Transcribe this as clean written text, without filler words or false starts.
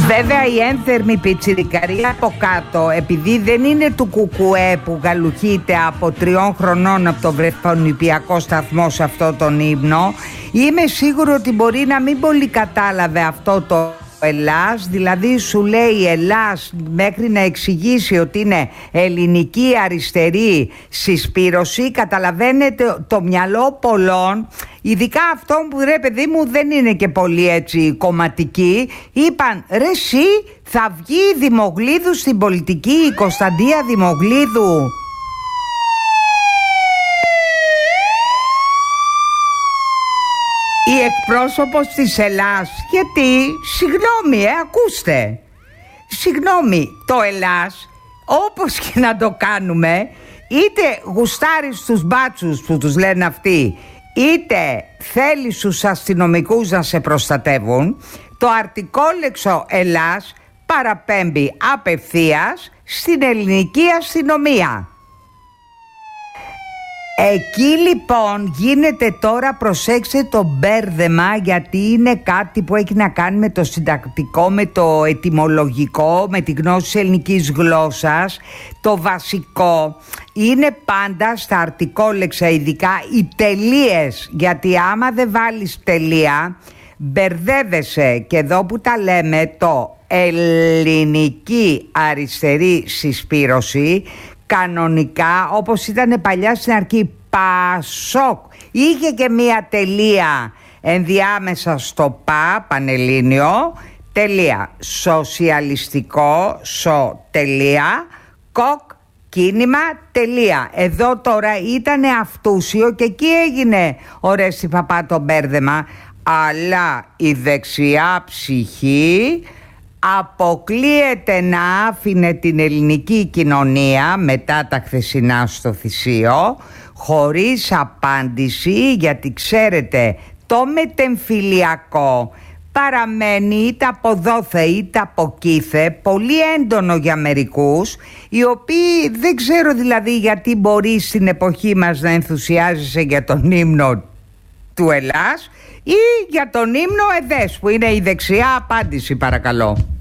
Βέβαια η ένθερμη πιτσιρικαρία από κάτω, επειδή δεν είναι του κουκουέ που γαλουχείται από 3 χρονών από το βρεφονιπιακό σταθμό σε αυτό τον ύμνο, είμαι σίγουρο ότι μπορεί να μην πολύ κατάλαβε αυτό το Ελλάς, δηλαδή σου λέει Ελλάς μέχρι να εξηγήσει ότι είναι ελληνική αριστερή συσπήρωση. Καταλαβαίνετε το μυαλό πολλών, ειδικά αυτών που ρε παιδί μου δεν είναι και πολύ έτσι κομματικοί, είπαν ρε εσύ θα βγει η Δημογλίδου στην πολιτική, η Κωνσταντία Δημογλίδου. Η εκπρόσωπος της Ελλάς, γιατί, συγγνώμη ακούστε, συγγνώμη, το Ελλάς, όπως και να το κάνουμε, είτε γουστάρει στους μπάτσους που τους λένε αυτοί, είτε θέλει στους αστυνομικούς να σε προστατεύουν, το αρτικόλεξο Ελλάς παραπέμπει απευθείας στην ελληνική αστυνομία. Εκεί λοιπόν γίνεται τώρα, προσέξτε το μπέρδεμα, γιατί είναι κάτι που έχει να κάνει με το συντακτικό, με το ετυμολογικό, με τη γνώση της ελληνικής γλώσσας. Το βασικό είναι πάντα στα αρτικόλεξα, ειδικά οι τελείες, γιατί άμα δεν βάλεις τελεία μπερδεύεσαι. Και εδώ που τα λέμε το ελληνική αριστερή συσπήρωση, κανονικά όπως ήταν παλιά στην αρχή Πασόκ, είχε και μία τελεία ενδιάμεσα στο πανελλήνιο, τελεία σοσιαλιστικό, τελεία κοκ κίνημα, τελεία. Εδώ τώρα ήταν αυτούσιο και εκεί έγινε Ορέστη Παπά το μπέρδεμα, αλλά η δεξιά ψυχή αποκλείεται να άφηνε την ελληνική κοινωνία μετά τα χθεσινά στο Θησίο χωρίς απάντηση, γιατί ξέρετε το μετεμφυλιακό παραμένει είτε από δόθε είτε από κήθε πολύ έντονο για μερικούς, οι οποίοι δεν ξέρω δηλαδή γιατί μπορεί στην εποχή μας να ενθουσιάζεσαι για τον ύμνο του Ελλάς ή για τον ύμνο ΕΔΕΣ που είναι η δεξιά απάντηση, παρακαλώ.